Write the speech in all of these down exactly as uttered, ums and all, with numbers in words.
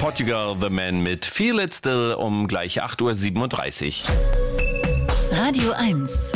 Portugal The Man mit Feel It Still um gleich acht Uhr siebenunddreißig. Radio eins.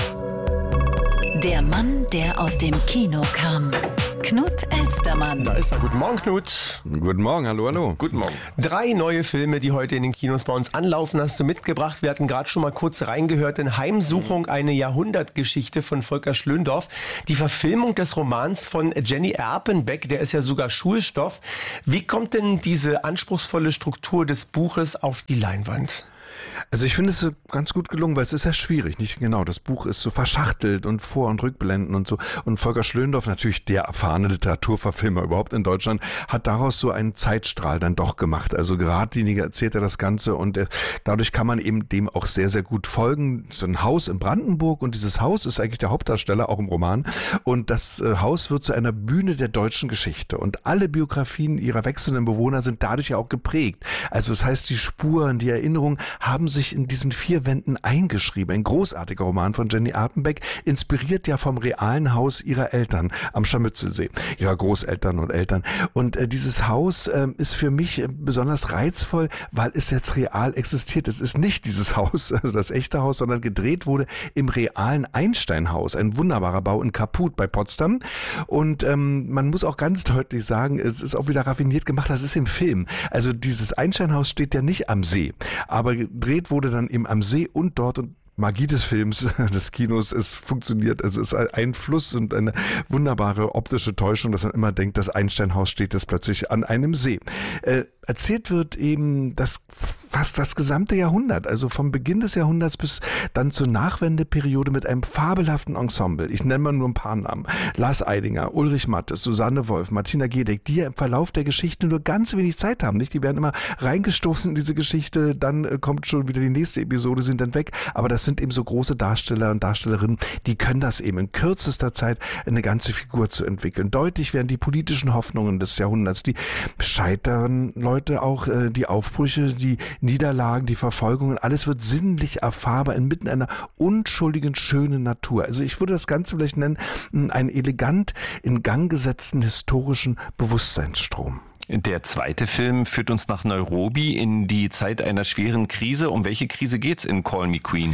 Der Mann, der aus dem Kino kam. Knut Elstermann. Da ist er. Guten Morgen, Knut. Guten Morgen, hallo, hallo. Guten Morgen. Drei neue Filme, die heute in den Kinos bei uns anlaufen, hast du mitgebracht. Wir hatten gerade schon mal kurz reingehört in Heimsuchung, eine Jahrhundertgeschichte von Volker Schlöndorff. Die Verfilmung des Romans von Jenny Erpenbeck, der ist ja sogar Schulstoff. Wie kommt denn diese anspruchsvolle Struktur des Buches auf die Leinwand? Also ich finde es ganz gut gelungen, weil es ist ja schwierig, nicht genau. Das Buch ist so verschachtelt und Vor- und Rückblenden und so. Und Volker Schlöndorff, natürlich der erfahrene Literaturverfilmer überhaupt in Deutschland, hat daraus so einen Zeitstrahl dann doch gemacht. Also geradliniger erzählt er das Ganze und er, dadurch kann man eben dem auch sehr, sehr gut folgen. So ein Haus in Brandenburg und dieses Haus ist eigentlich der Hauptdarsteller, auch im Roman. Und das äh, Haus wird zu einer Bühne der deutschen Geschichte. Und alle Biografien ihrer wechselnden Bewohner sind dadurch ja auch geprägt. Also das heißt, die Spuren, die Erinnerungen haben sich in diesen vier Wänden eingeschrieben. Ein großartiger Roman von Jenny Erpenbeck, inspiriert ja vom realen Haus ihrer Eltern am Scharmützelsee, ihrer Großeltern und Eltern. Und äh, dieses Haus äh, ist für mich äh, besonders reizvoll, weil es jetzt real existiert. Es ist nicht dieses Haus, also das echte Haus, sondern gedreht wurde im realen Einsteinhaus, ein wunderbarer Bau in Kaput bei Potsdam. Und ähm, man muss auch ganz deutlich sagen, es ist auch wieder raffiniert gemacht, das ist im Film. Also dieses Einsteinhaus steht ja nicht am See, aber gedreht wurde dann eben am See und dort und Magie des Films, des Kinos, es funktioniert, es ist ein Fluss und eine wunderbare optische Täuschung, dass man immer denkt, das Einsteinhaus steht jetzt plötzlich an einem See. Äh, erzählt wird eben das fast das gesamte Jahrhundert, also vom Beginn des Jahrhunderts bis dann zur Nachwendeperiode mit einem fabelhaften Ensemble. Ich nenne mal nur ein paar Namen. Lars Eidinger, Ulrich Mattes, Susanne Wolf, Martina Gedeck, die ja im Verlauf der Geschichte nur ganz wenig Zeit haben, nicht? Die werden immer reingestoßen in diese Geschichte, dann äh, kommt schon wieder die nächste Episode, sind dann weg, aber das sind eben so große Darsteller und Darstellerinnen, die können das eben in kürzester Zeit eine ganze Figur zu entwickeln. Deutlich werden die politischen Hoffnungen des Jahrhunderts, die scheitern Leute auch, äh, die Aufbrüche, die Niederlagen, die Verfolgungen, alles wird sinnlich erfahrbar inmitten einer unschuldigen, schönen Natur. Also ich würde das Ganze vielleicht nennen, einen elegant in Gang gesetzten historischen Bewusstseinsstrom. Der zweite Film führt uns nach Nairobi in die Zeit einer schweren Krise. Um welche Krise geht's in Call Me Queen?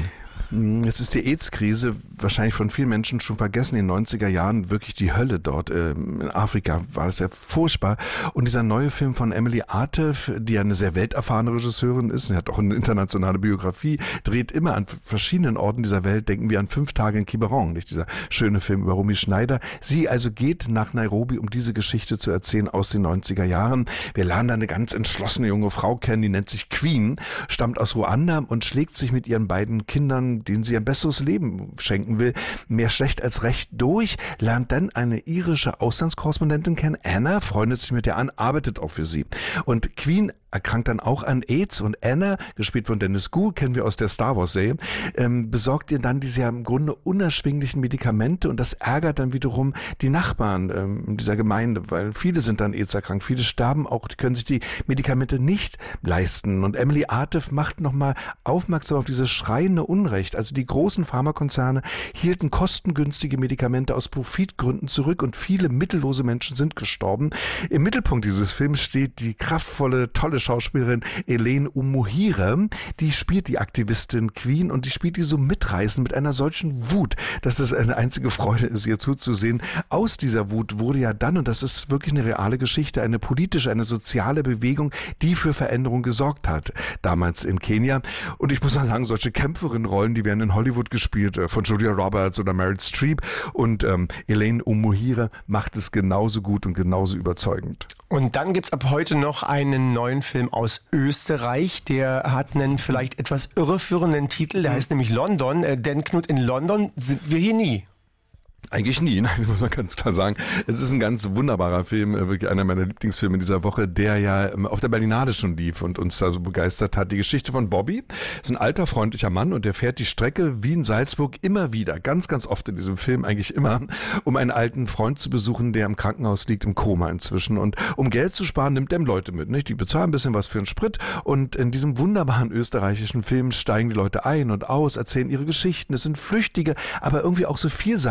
Es ist die AIDS-Krise, wahrscheinlich von vielen Menschen schon vergessen, in den neunziger Jahren wirklich die Hölle dort. In Afrika war es ja furchtbar. Und dieser neue Film von Emily Artef, die ja eine sehr welterfahrene Regisseurin ist, sie hat auch eine internationale Biografie, dreht immer an verschiedenen Orten dieser Welt, denken wir an Fünf Tage in Quiberon, nicht dieser schöne Film über Romy Schneider. Sie also geht nach Nairobi, um diese Geschichte zu erzählen aus den neunziger Jahren. Wir lernen da eine ganz entschlossene junge Frau kennen, die nennt sich Queen, stammt aus Ruanda und schlägt sich mit ihren beiden Kindern, denen sie ein besseres Leben schenken will, mehr schlecht als recht durch, lernt dann eine irische Auslandskorrespondentin kennen, Anna, freundet sich mit ihr an, arbeitet auch für sie. Und Queen erkrankt dann auch an AIDS und Anna, gespielt von Dennis Gu, kennen wir aus der Star Wars Serie, ähm, besorgt ihr dann diese ja im Grunde unerschwinglichen Medikamente und das ärgert dann wiederum die Nachbarn ähm, dieser Gemeinde, weil viele sind dann AIDS erkrankt, viele sterben auch, die können sich die Medikamente nicht leisten und Emily Artef macht nochmal aufmerksam auf dieses schreiende Unrecht. Also die großen Pharmakonzerne hielten kostengünstige Medikamente aus Profitgründen zurück und viele mittellose Menschen sind gestorben. Im Mittelpunkt dieses Films steht die kraftvolle, tolle Schauspielerin Elaine Umuhire, die spielt die Aktivistin Queen und die spielt die so mitreißend mit einer solchen Wut, dass es eine einzige Freude ist, ihr zuzusehen. Aus dieser Wut wurde ja dann, und das ist wirklich eine reale Geschichte, eine politische, eine soziale Bewegung, die für Veränderung gesorgt hat, damals in Kenia. Und ich muss mal sagen, solche Kämpferinnenrollen, die werden in Hollywood gespielt, von Julia Roberts oder Meryl Streep und ähm, Elaine Umuhire macht es genauso gut und genauso überzeugend. Und dann gibt's ab heute noch einen neuen Film aus Österreich, der hat einen vielleicht etwas irreführenden Titel, der mhm. heißt nämlich London, äh, denn Knut, in London sind wir hier nie. Eigentlich nie, nein, muss man ganz klar sagen. Es ist ein ganz wunderbarer Film, wirklich einer meiner Lieblingsfilme dieser Woche, der ja auf der Berlinale schon lief und uns da so begeistert hat. Die Geschichte von Bobby ist ein alter, freundlicher Mann und der fährt die Strecke Wien-Salzburg immer wieder, ganz, ganz oft in diesem Film eigentlich immer, um einen alten Freund zu besuchen, der im Krankenhaus liegt, im Koma inzwischen. Und um Geld zu sparen, nimmt er ihm Leute mit, nicht? Die bezahlen ein bisschen was für einen Sprit und in diesem wunderbaren österreichischen Film steigen die Leute ein und aus, erzählen ihre Geschichten. Es sind flüchtige, aber irgendwie auch so vielsagende Begebenheiten.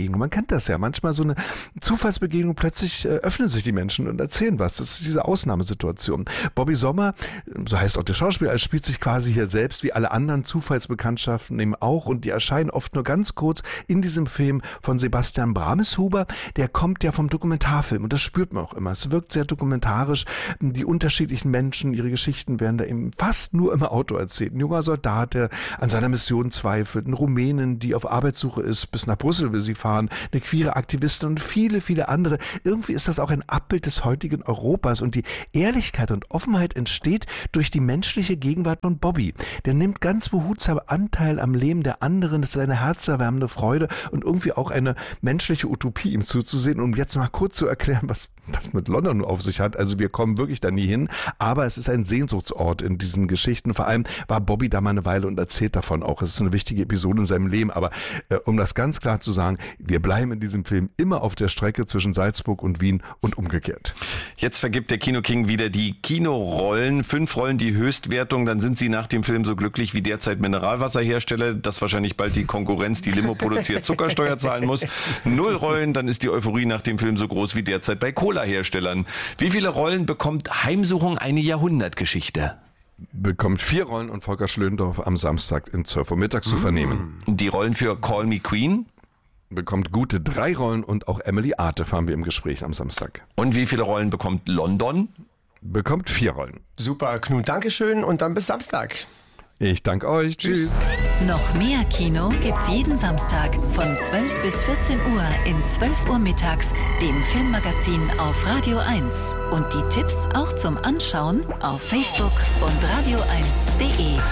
Zufallsbegegnung. Man kennt das ja. Manchmal so eine Zufallsbegegnung, plötzlich äh, öffnen sich die Menschen und erzählen was. Das ist diese Ausnahmesituation. Bobby Sommer, so heißt auch der Schauspieler, spielt sich quasi hier selbst wie alle anderen Zufallsbekanntschaften eben auch und die erscheinen oft nur ganz kurz in diesem Film von Sebastian Brameshuber. Der kommt ja vom Dokumentarfilm und das spürt man auch immer. Es wirkt sehr dokumentarisch. Die unterschiedlichen Menschen, ihre Geschichten werden da eben fast nur im Auto erzählt. Ein junger Soldat, der an seiner Mission zweifelt, eine Rumänin, die auf Arbeitssuche ist, bis nach Brüssel will sie fahren, eine queere Aktivistin und viele, viele andere. Irgendwie ist das auch ein Abbild des heutigen Europas und die Ehrlichkeit und Offenheit entsteht durch die menschliche Gegenwart von Bobby. Der nimmt ganz behutsam Anteil am Leben der anderen. Das ist eine herzerwärmende Freude und irgendwie auch eine menschliche Utopie, ihm zuzusehen. Um jetzt mal kurz zu erklären, was das mit London auf sich hat. Also wir kommen wirklich da nie hin, aber es ist ein Sehnsuchtsort in diesen Geschichten. Vor allem war Bobby da mal eine Weile und erzählt davon auch. Es ist eine wichtige Episode in seinem Leben, aber äh, um das ganz klar zu sagen, wir bleiben in diesem Film immer auf der Strecke zwischen Salzburg und Wien und umgekehrt. Jetzt vergibt der Kino-King wieder die Kinorollen. Fünf Rollen die Höchstwertung, dann sind sie nach dem Film so glücklich wie derzeit Mineralwasserhersteller, dass wahrscheinlich bald die Konkurrenz, die Limo produziert, Zuckersteuer zahlen muss. Null Rollen, dann ist die Euphorie nach dem Film so groß wie derzeit bei Cola-Herstellern. Wie viele Rollen bekommt Heimsuchung eine Jahrhundertgeschichte? Bekommt vier Rollen und Volker Schlöndorff am Samstag um zwölf Uhr mittags zu vernehmen. Die Rollen für Call Me Queen? Bekommt gute drei Rollen und auch Emily Artef haben wir im Gespräch am Samstag. Und wie viele Rollen bekommt London? Bekommt vier Rollen. Super, Knut, Dankeschön und dann bis Samstag. Ich danke euch. Tschüss. Noch mehr Kino gibt's jeden Samstag von zwölf bis vierzehn Uhr in zwölf Uhr mittags, dem Filmmagazin auf Radio eins. Und die Tipps auch zum Anschauen auf Facebook und radio eins punkt de.